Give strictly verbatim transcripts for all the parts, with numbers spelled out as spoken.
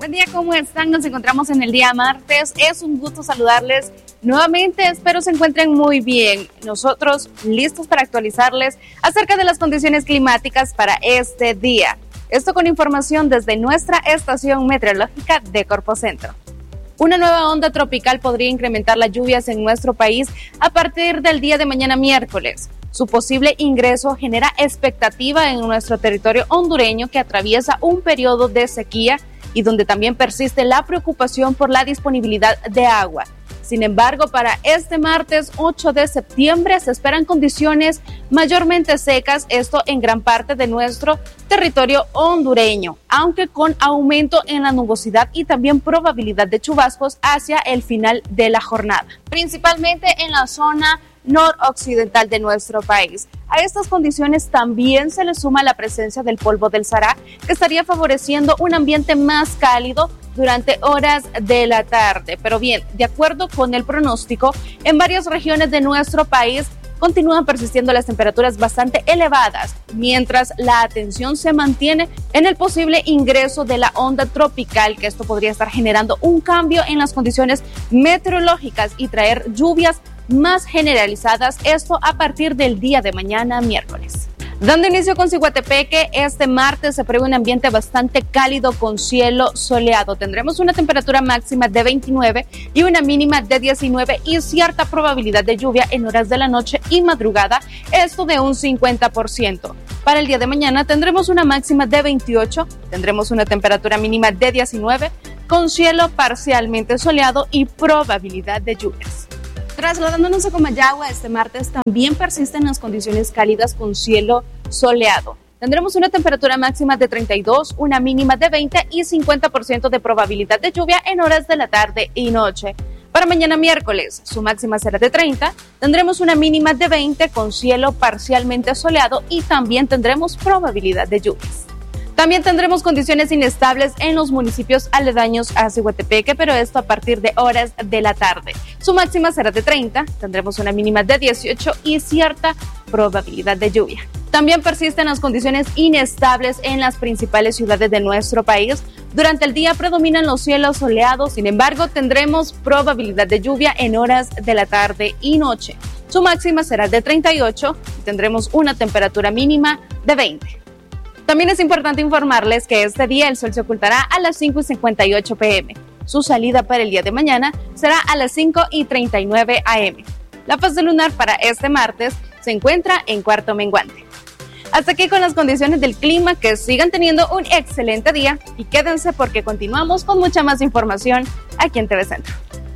buen día, ¿cómo están? Nos encontramos en el día martes. Es un gusto saludarles nuevamente. Espero se encuentren muy bien. Nosotros listos para actualizarles acerca de las condiciones climáticas para este día. Esto con información desde nuestra estación meteorológica de Corpocentro. Una nueva onda tropical podría incrementar las lluvias en nuestro país a partir del día de mañana miércoles. Su posible ingreso genera expectativa en nuestro territorio hondureño, que atraviesa un periodo de sequía y donde también persiste la preocupación por la disponibilidad de agua. Sin embargo, para este martes ocho de septiembre se esperan condiciones mayormente secas, esto en gran parte de nuestro territorio hondureño, aunque con aumento en la nubosidad y también probabilidad de chubascos hacia el final de la jornada, principalmente en la zona noroccidental de nuestro país. A estas condiciones también se le suma la presencia del polvo del Sahara, que estaría favoreciendo un ambiente más cálido durante horas de la tarde. Pero bien, de acuerdo con el pronóstico, en varias regiones de nuestro país continúan persistiendo las temperaturas bastante elevadas, mientras la atención se mantiene en el posible ingreso de la onda tropical, que esto podría estar generando un cambio en las condiciones meteorológicas y traer lluvias más generalizadas, esto a partir del día de mañana miércoles. Dando inicio con Ciguatepeque, este martes se prevé un ambiente bastante cálido con cielo soleado. Tendremos una temperatura máxima de veintinueve y una mínima de diecinueve y cierta probabilidad de lluvia en horas de la noche y madrugada, esto de un cincuenta por ciento. Para el día de mañana tendremos una máxima de veintiocho, tendremos una temperatura mínima de diecinueve con cielo parcialmente soleado y probabilidad de lluvias. Trasladándonos a Comayagua, este martes también persisten las condiciones cálidas con cielo soleado. Tendremos una temperatura máxima de treinta y dos, una mínima de veinte y cincuenta por ciento de probabilidad de lluvia en horas de la tarde y noche. Para mañana miércoles, su máxima será de treinta, tendremos una mínima de veinte con cielo parcialmente soleado y también tendremos probabilidad de lluvias. También tendremos condiciones inestables en los municipios aledaños a Ciguatepeque, pero esto a partir de horas de la tarde. Su máxima será de treinta, tendremos una mínima de dieciocho y cierta probabilidad de lluvia. También persisten las condiciones inestables en las principales ciudades de nuestro país. Durante el día predominan los cielos soleados, sin embargo tendremos probabilidad de lluvia en horas de la tarde y noche. Su máxima será de treinta y ocho y tendremos una temperatura mínima de veinte. También es importante informarles que este día el sol se ocultará a las cinco y cincuenta y ocho pm. Su salida para el día de mañana será a las cinco y treinta y nueve am. La fase lunar para este martes se encuentra en cuarto menguante. Hasta aquí con las condiciones del clima, que sigan teniendo un excelente día y quédense porque continuamos con mucha más información aquí en T V Centro.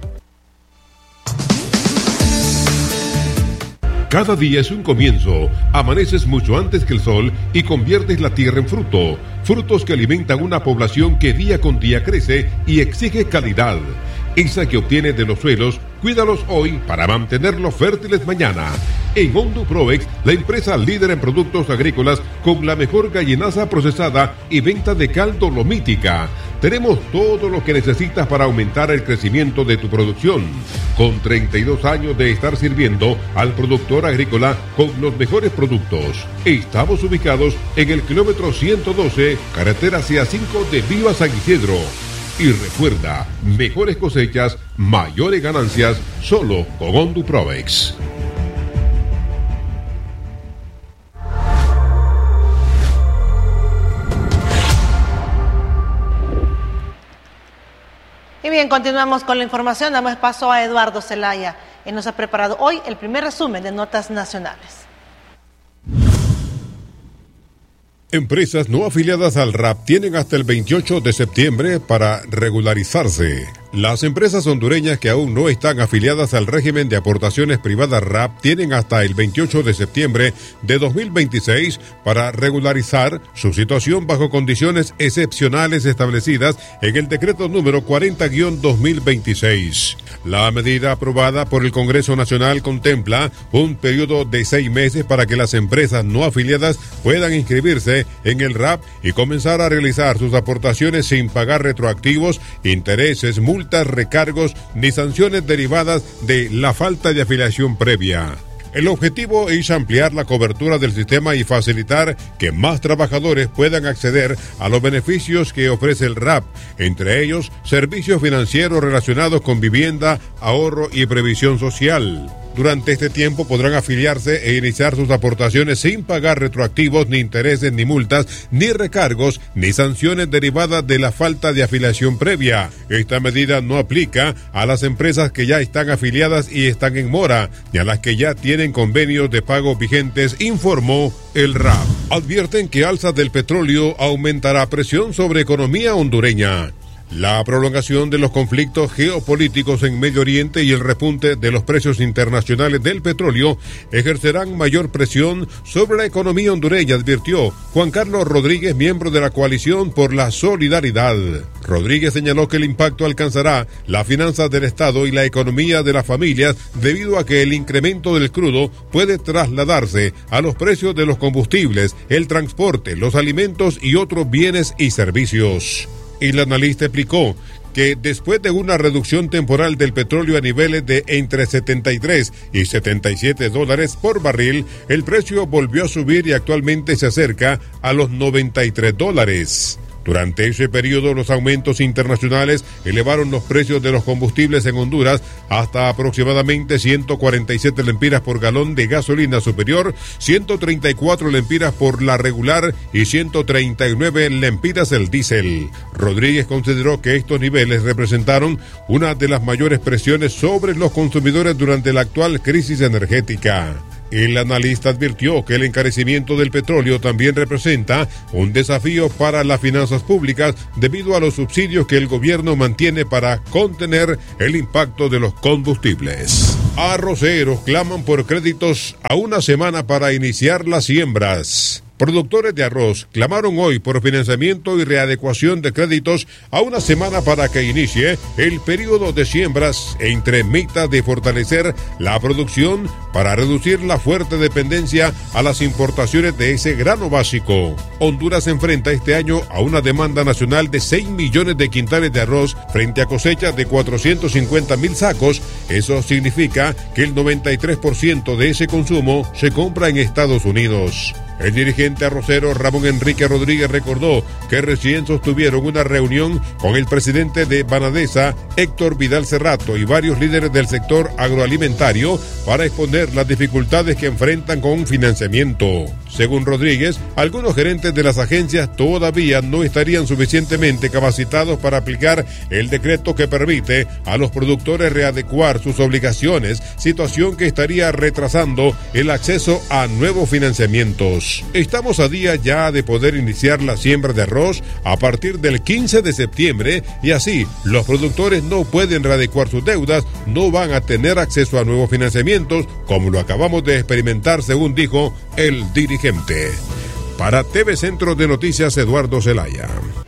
Cada día es un comienzo. Amaneces mucho antes que el sol y conviertes la tierra en fruto. Frutos que alimentan una población que día con día crece y exige calidad. Esa que obtienes de los suelos, cuídalos hoy para mantenerlos fértiles mañana. En Honduprovex, la empresa líder en productos agrícolas con la mejor gallinaza procesada y venta de caldo lomítica. Tenemos todo lo que necesitas para aumentar el crecimiento de tu producción. Con treinta y dos años de estar sirviendo al productor agrícola con los mejores productos. Estamos ubicados en el kilómetro ciento doce, carretera C A cinco de Viva San Isidro. Y recuerda, mejores cosechas, mayores ganancias, solo con Honduprovex. Y bien, continuamos con la información. Damos paso a Eduardo Zelaya. Él nos ha preparado hoy el primer resumen de notas nacionales. Empresas no afiliadas al R A P tienen hasta el veintiocho de septiembre para regularizarse. Las empresas hondureñas que aún no están afiliadas al régimen de aportaciones privadas R A P tienen hasta el veintiocho de septiembre de dos mil veintiséis para regularizar su situación bajo condiciones excepcionales establecidas en el decreto número cuarenta guión dos mil veintiséis. La medida aprobada por el Congreso Nacional contempla un periodo de seis meses para que las empresas no afiliadas puedan inscribirse en el R A P y comenzar a realizar sus aportaciones sin pagar retroactivos, intereses, multas, recargos ni sanciones derivadas de la falta de afiliación previa. El objetivo es ampliar la cobertura del sistema y facilitar que más trabajadores puedan acceder a los beneficios que ofrece el R A P, entre ellos servicios financieros relacionados con vivienda, ahorro y previsión social. Durante este tiempo podrán afiliarse e iniciar sus aportaciones sin pagar retroactivos, ni intereses, ni multas, ni recargos, ni sanciones derivadas de la falta de afiliación previa. Esta medida no aplica a las empresas que ya están afiliadas y están en mora, ni a las que ya tienen convenios de pago vigentes, informó el R A P. Advierten que alza del petróleo aumentará presión sobre economía hondureña. La prolongación de los conflictos geopolíticos en Medio Oriente y el repunte de los precios internacionales del petróleo ejercerán mayor presión sobre la economía hondureña, advirtió Juan Carlos Rodríguez, miembro de la Coalición por la Solidaridad. Rodríguez señaló que el impacto alcanzará las finanzas del Estado y la economía de las familias debido a que el incremento del crudo puede trasladarse a los precios de los combustibles, el transporte, los alimentos y otros bienes y servicios. El analista explicó que después de una reducción temporal del petróleo a niveles de entre setenta y tres y setenta y siete dólares por barril, el precio volvió a subir y actualmente se acerca a los noventa y tres dólares. Durante ese periodo, los aumentos internacionales elevaron los precios de los combustibles en Honduras hasta aproximadamente ciento cuarenta y siete lempiras por galón de gasolina superior, ciento treinta y cuatro lempiras por la regular y ciento treinta y nueve lempiras el diésel. Rodríguez consideró que estos niveles representaron una de las mayores presiones sobre los consumidores durante la actual crisis energética. El analista advirtió que el encarecimiento del petróleo también representa un desafío para las finanzas públicas debido a los subsidios que el gobierno mantiene para contener el impacto de los combustibles. Arroceros claman por créditos a una semana para iniciar las siembras. Productores de arroz clamaron hoy por financiamiento y readecuación de créditos a una semana para que inicie el periodo de siembras entre metas de fortalecer la producción para reducir la fuerte dependencia a las importaciones de ese grano básico. Honduras se enfrenta este año a una demanda nacional de seis millones de quintales de arroz frente a cosechas de cuatrocientos cincuenta mil sacos. Eso significa que el noventa y tres por ciento de ese consumo se compra en Estados Unidos. El dirigente arrocero Ramón Enrique Rodríguez recordó que recién sostuvieron una reunión con el presidente de Banadesa, Héctor Vidal Cerrato, y varios líderes del sector agroalimentario para exponer las dificultades que enfrentan con un financiamiento. Según Rodríguez, algunos gerentes de las agencias todavía no estarían suficientemente capacitados para aplicar el decreto que permite a los productores readecuar sus obligaciones, situación que estaría retrasando el acceso a nuevos financiamientos. Estamos a día ya de poder iniciar la siembra de arroz a partir del quince de septiembre y así los productores no pueden readecuar sus deudas, no van a tener acceso a nuevos financiamientos, como lo acabamos de experimentar, según dijo el dirigente. Para T V Centro de Noticias, Eduardo Zelaya.